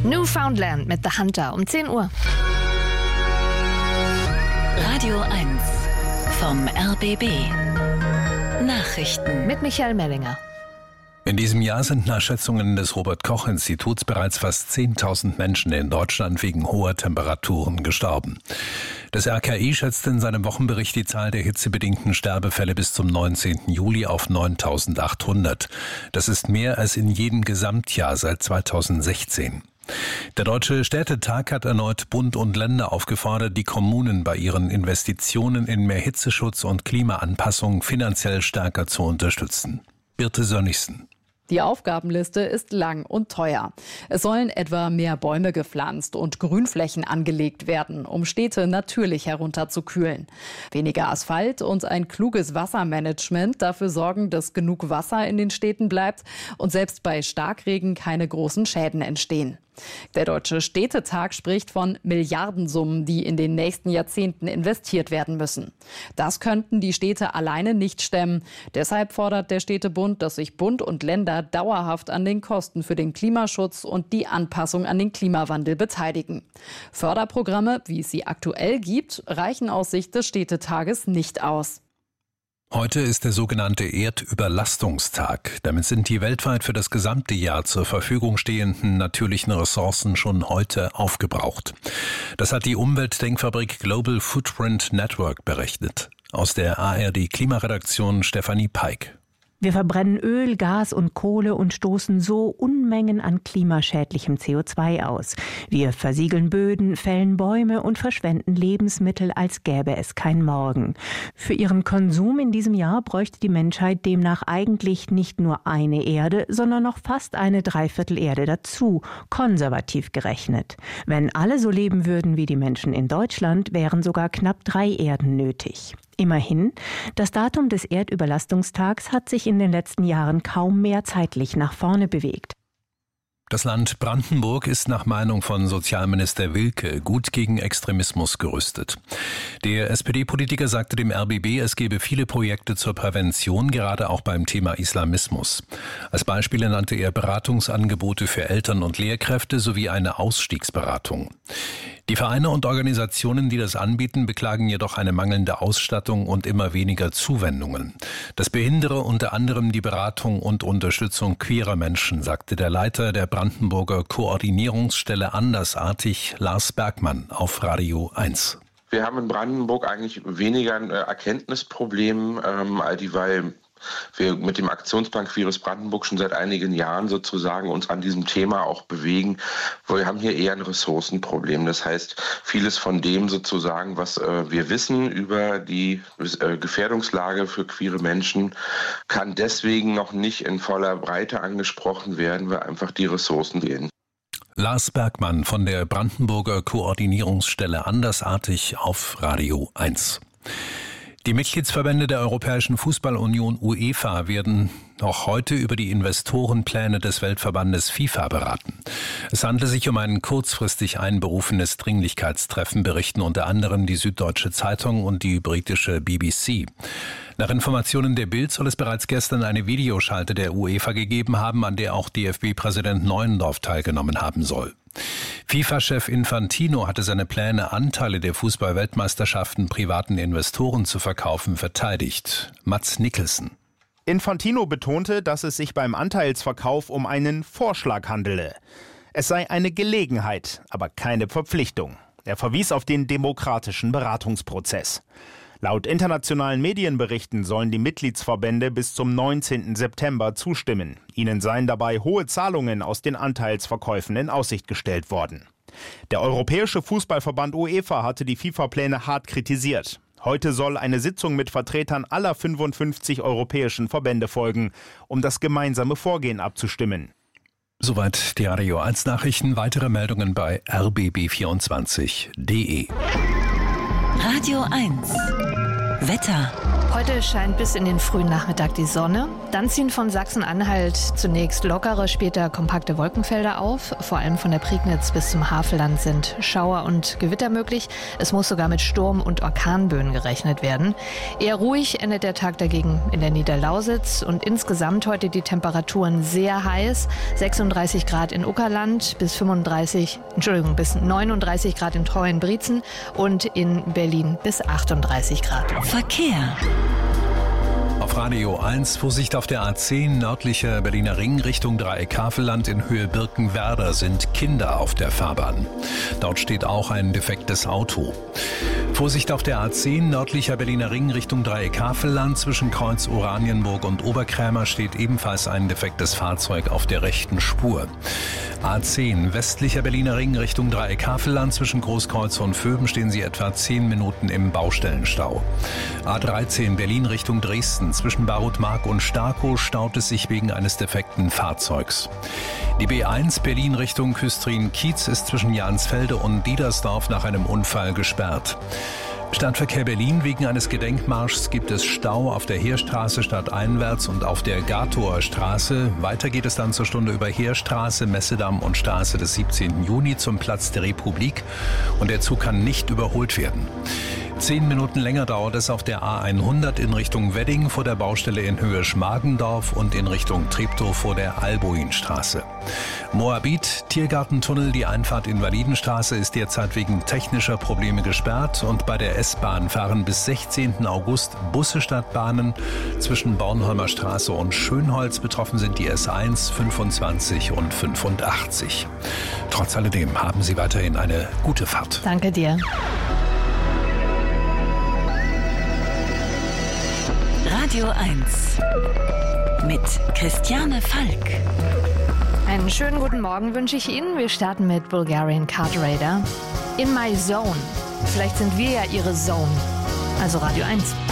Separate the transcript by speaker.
Speaker 1: Newfoundland mit The Hunter um 10 Uhr.
Speaker 2: Radio 1 vom RBB. Nachrichten
Speaker 1: Mit Michael Mellinger.
Speaker 3: In diesem Jahr sind nach Schätzungen des Robert-Koch-Instituts bereits fast 10.000 Menschen in Deutschland wegen hoher Temperaturen gestorben. Das RKI schätzt in seinem Wochenbericht die Zahl der hitzebedingten Sterbefälle bis zum 19. Juli auf 9.800. Das ist mehr als in jedem Gesamtjahr seit 2016. Der Deutsche Städtetag hat erneut Bund und Länder aufgefordert, die Kommunen bei ihren Investitionen in mehr Hitzeschutz und Klimaanpassung finanziell stärker zu unterstützen. Birte Sönnigsen.
Speaker 4: Die Aufgabenliste ist lang und teuer. Es sollen etwa mehr Bäume gepflanzt und Grünflächen angelegt werden, um Städte natürlich herunterzukühlen. Weniger Asphalt und ein kluges Wassermanagement dafür sorgen, dass genug Wasser in den Städten bleibt und selbst bei Starkregen keine großen Schäden entstehen. Der Deutsche Städtetag spricht von Milliardensummen, die in den nächsten Jahrzehnten investiert werden müssen. Das könnten die Städte alleine nicht stemmen. Deshalb fordert der Städtebund, dass sich Bund und Länder dauerhaft an den Kosten für den Klimaschutz und die Anpassung an den Klimawandel beteiligen. Förderprogramme, wie es sie aktuell gibt, reichen aus Sicht des Städtetages nicht aus.
Speaker 3: Heute ist der sogenannte Erdüberlastungstag. Damit sind die weltweit für das gesamte Jahr zur Verfügung stehenden natürlichen Ressourcen schon heute aufgebraucht. Das hat die Umweltdenkfabrik Global Footprint Network berechnet. Aus der ARD-Klimaredaktion Stefanie Peik.
Speaker 5: Wir verbrennen Öl, Gas und Kohle und stoßen so Unmengen an klimaschädlichem CO2 aus. Wir versiegeln Böden, fällen Bäume und verschwenden Lebensmittel, als gäbe es kein Morgen. Für ihren Konsum in diesem Jahr bräuchte die Menschheit demnach eigentlich nicht nur eine Erde, sondern noch fast eine Dreiviertel-Erde dazu, konservativ gerechnet. Wenn alle so leben würden wie die Menschen in Deutschland, wären sogar knapp 3 Erden nötig. Immerhin, das Datum des Erdüberlastungstags hat sich in den letzten Jahren kaum mehr zeitlich nach vorne bewegt.
Speaker 3: Das Land Brandenburg ist nach Meinung von Sozialminister Wilke gut gegen Extremismus gerüstet. Der SPD-Politiker sagte dem RBB, es gebe viele Projekte zur Prävention, gerade auch beim Thema Islamismus. Als Beispiele nannte er Beratungsangebote für Eltern und Lehrkräfte sowie eine Ausstiegsberatung. Die Vereine und Organisationen, die das anbieten, beklagen jedoch eine mangelnde Ausstattung und immer weniger Zuwendungen. Das behindere unter anderem die Beratung und Unterstützung queerer Menschen, sagte der Leiter der Brandenburger Koordinierungsstelle Andersartig, Lars Bergmann, auf Radio 1.
Speaker 6: Wir haben in Brandenburg eigentlich weniger ein Erkenntnisproblem, weil wir mit dem Aktionsplan Queeres Brandenburg schon seit einigen Jahren sozusagen uns an diesem Thema auch bewegen. Wir haben hier eher ein Ressourcenproblem. Das heißt, vieles von dem sozusagen, was wir wissen über die Gefährdungslage für queere Menschen, kann deswegen noch nicht in voller Breite angesprochen werden, weil einfach die Ressourcen fehlen.
Speaker 3: Lars Bergmann von der Brandenburger Koordinierungsstelle Andersartig auf Radio 1. Die Mitgliedsverbände der Europäischen Fußballunion UEFA werden noch heute über die Investorenpläne des Weltverbandes FIFA beraten. Es handelt sich um ein kurzfristig einberufenes Dringlichkeitstreffen, berichten unter anderem die Süddeutsche Zeitung und die britische BBC. Nach Informationen der Bild soll es bereits gestern eine Videoschalte der UEFA gegeben haben, an der auch DFB-Präsident Neuendorf teilgenommen haben soll. FIFA-Chef Infantino hatte seine Pläne, Anteile der Fußball-Weltmeisterschaften privaten Investoren zu verkaufen, verteidigt. Mats Nicholson.
Speaker 7: Infantino betonte, dass es sich beim Anteilsverkauf um einen Vorschlag handele. Es sei eine Gelegenheit, aber keine Verpflichtung. Er verwies auf den demokratischen Beratungsprozess. Laut internationalen Medienberichten sollen die Mitgliedsverbände bis zum 19. September zustimmen. Ihnen seien dabei hohe Zahlungen aus den Anteilsverkäufen in Aussicht gestellt worden. Der Europäische Fußballverband UEFA hatte die FIFA-Pläne hart kritisiert. Heute soll eine Sitzung mit Vertretern aller 55 europäischen Verbände folgen, um das gemeinsame Vorgehen abzustimmen.
Speaker 3: Soweit die Radio 1 Nachrichten. Weitere Meldungen bei rbb24.de.
Speaker 2: Radio 1 Wetter.
Speaker 1: Heute scheint bis in den frühen Nachmittag die Sonne. Dann ziehen von Sachsen-Anhalt zunächst lockere, später kompakte Wolkenfelder auf. Vor allem von der Prignitz bis zum Havelland sind Schauer und Gewitter möglich. Es muss sogar mit Sturm- und Orkanböen gerechnet werden. Eher ruhig endet der Tag dagegen in der Niederlausitz. Und insgesamt heute die Temperaturen sehr heiß. 36 Grad in Uckerland bis 39 Grad in Treuenbrietzen und in Berlin bis 38 Grad.
Speaker 2: Verkehr.
Speaker 3: Auf Radio 1 Vorsicht auf der A10 nördlicher Berliner Ring Richtung Dreieck-Havelland in Höhe Birkenwerder sind Kinder auf der Fahrbahn. Dort steht auch ein defektes Auto. Vorsicht auf der A10 nördlicher Berliner Ring Richtung Dreieck-Havelland zwischen Kreuz Oranienburg und Oberkrämer steht ebenfalls ein defektes Fahrzeug auf der rechten Spur. A10 westlicher Berliner Ring Richtung Dreieck-Havelland zwischen Großkreuz und Vöben stehen Sie etwa 10 Minuten im Baustellenstau. A13 Berlin Richtung Dresden zwischen Barutmark und Starkow staut es sich wegen eines defekten Fahrzeugs. Die B1 Berlin Richtung Küstrin-Kiez ist zwischen Jansfelde und Diedersdorf nach einem Unfall gesperrt. Stadtverkehr Berlin: Wegen eines Gedenkmarschs gibt es Stau auf der Heerstraße stadteinwärts und auf der Gatower Straße. Weiter geht es dann zur Stunde über Heerstraße, Messedamm und Straße des 17. Juni zum Platz der Republik und der Zug kann nicht überholt werden. 10 Minuten länger dauert es auf der A100 in Richtung Wedding vor der Baustelle in Höhe Schmargendorf und in Richtung Treptow vor der Albuinstraße. Moabit, Tiergartentunnel, die Einfahrt Invalidenstraße ist derzeit wegen technischer Probleme gesperrt und bei der S-Bahn fahren bis 16. August Busse statt Bahnen zwischen Bornholmer Straße und Schönholz. Betroffen sind die S1, 25 und 85. Trotz alledem haben Sie weiterhin eine gute Fahrt.
Speaker 1: Danke dir.
Speaker 2: Radio 1 mit Christiane Falk.
Speaker 1: Einen schönen guten Morgen wünsche ich Ihnen. Wir starten mit Bulgarian Card Raider. In My Zone. Vielleicht sind wir ja Ihre Zone. Also Radio 1.